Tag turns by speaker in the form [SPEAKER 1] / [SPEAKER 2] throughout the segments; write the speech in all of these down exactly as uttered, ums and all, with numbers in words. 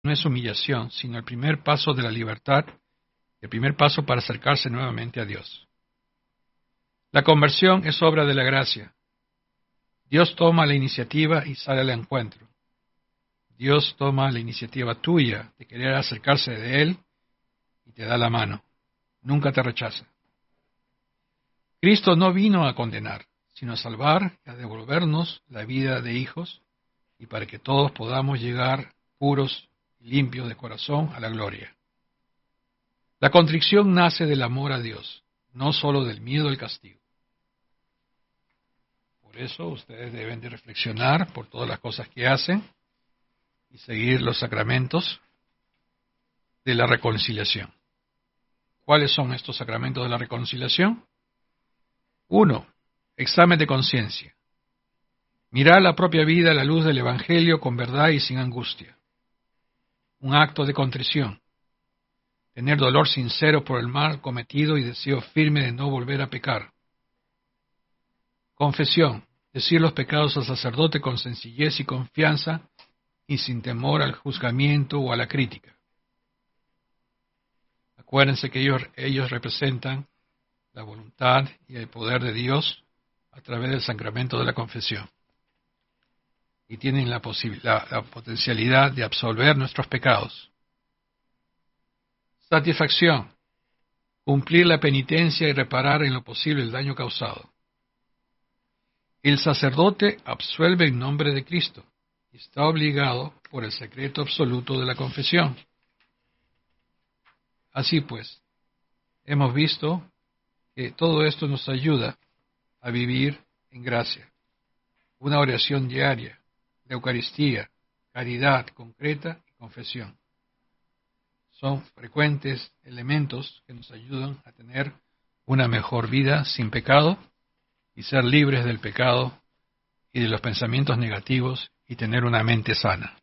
[SPEAKER 1] no es humillación, sino el primer paso de la libertad, el primer paso para acercarse nuevamente a Dios. La conversión es obra de la gracia. Dios toma la iniciativa y sale al encuentro. Dios toma la iniciativa tuya de querer acercarse de Él y te da la mano. Nunca te rechaza. Cristo no vino a condenar, sino a salvar y a devolvernos la vida de hijos y para que todos podamos llegar puros y limpios de corazón a la gloria. La contrición nace del amor a Dios, no solo del miedo al castigo. Por eso ustedes deben de reflexionar por todas las cosas que hacen y seguir los sacramentos de la reconciliación. ¿Cuáles son estos sacramentos de la reconciliación? Uno, examen de conciencia. Mirar la propia vida a la luz del Evangelio con verdad y sin angustia. Un acto de contrición. Tener dolor sincero por el mal cometido y deseo firme de no volver a pecar. Confesión. Decir los pecados al sacerdote con sencillez y confianza y sin temor al juzgamiento o a la crítica. Acuérdense que ellos, ellos representan la voluntad y el poder de Dios a través del sacramento de la confesión. Y tienen la, la, la potencialidad de absolver nuestros pecados. Satisfacción. Cumplir la penitencia y reparar en lo posible el daño causado. El sacerdote absuelve en nombre de Cristo y está obligado por el secreto absoluto de la confesión. Así pues, hemos visto que todo esto nos ayuda a vivir en gracia. Una oración diaria, la Eucaristía, caridad concreta y confesión. Son frecuentes elementos que nos ayudan a tener una mejor vida sin pecado y ser libres del pecado y de los pensamientos negativos y tener una mente sana.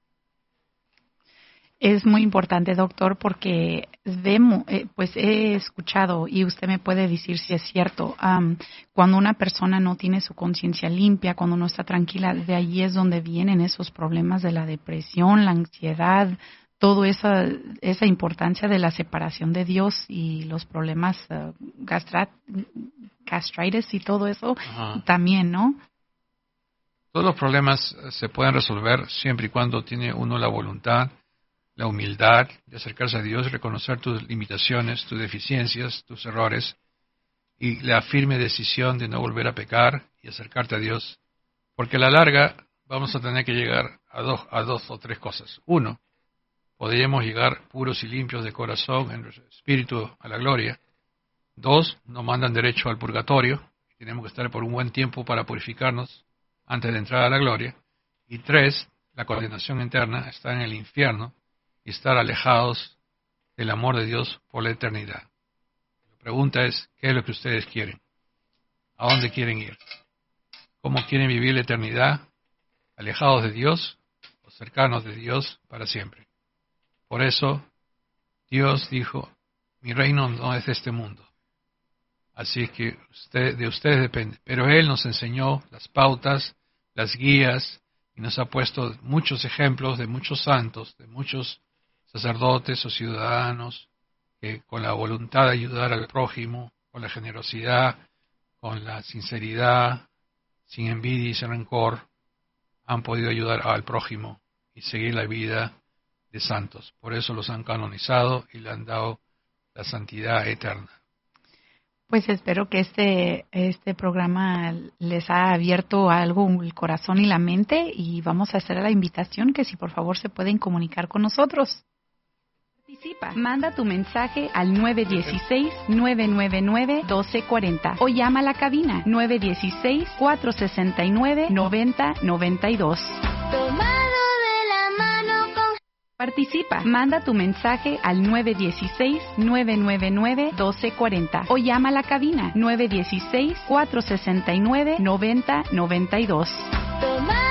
[SPEAKER 2] Es muy importante, doctor, porque vemos, eh, pues he escuchado, y usted me puede decir si es cierto, um, cuando una persona no tiene su conciencia limpia, cuando no está tranquila, de ahí es donde vienen esos problemas de la depresión, la ansiedad, toda esa, esa importancia de la separación de Dios y los problemas uh, gastrat, gastritis y todo eso. Ajá. También, ¿no?
[SPEAKER 1] Todos los problemas se pueden resolver siempre y cuando tiene uno la voluntad, la humildad de acercarse a Dios, reconocer tus limitaciones, tus deficiencias, tus errores, y la firme decisión de no volver a pecar y acercarte a Dios, porque a la larga vamos a tener que llegar a dos, a dos o tres cosas. Uno, podríamos llegar puros y limpios de corazón, en nuestro espíritu, a la gloria. Dos, nos mandan derecho al purgatorio, tenemos que estar por un buen tiempo para purificarnos antes de entrar a la gloria. Y tres, la condenación eterna, está en el infierno, y estar alejados del amor de Dios por la eternidad. La pregunta es, ¿qué es lo que ustedes quieren? ¿A dónde quieren ir? ¿Cómo quieren vivir la eternidad? ¿Alejados de Dios o cercanos de Dios para siempre? Por eso, Dios dijo, mi reino no es de este mundo. Así que usted, de ustedes depende. Pero Él nos enseñó las pautas, las guías, y nos ha puesto muchos ejemplos de muchos santos, de muchos sacerdotes o ciudadanos que con la voluntad de ayudar al prójimo, con la generosidad, con la sinceridad, sin envidia y sin rencor, han podido ayudar al prójimo y seguir la vida de santos. Por eso los han canonizado y le han dado la santidad eterna.
[SPEAKER 2] Pues espero que este este programa les ha abierto algo el corazón y la mente, y vamos a hacer la invitación que si por favor se pueden comunicar con nosotros. Participa. Manda tu mensaje al nueve uno seis, nueve nueve nueve, uno dos cuatro cero o llama a la cabina nueve uno seis, cuatro seis nueve, nueve cero nueve dos.
[SPEAKER 3] Tomado de la mano con...
[SPEAKER 2] Participa. Manda tu mensaje al nueve uno seis, nueve nueve nueve, uno dos cuatro cero o llama a la cabina nueve uno seis, cuatro seis nueve, nueve cero nueve dos.
[SPEAKER 3] Tomado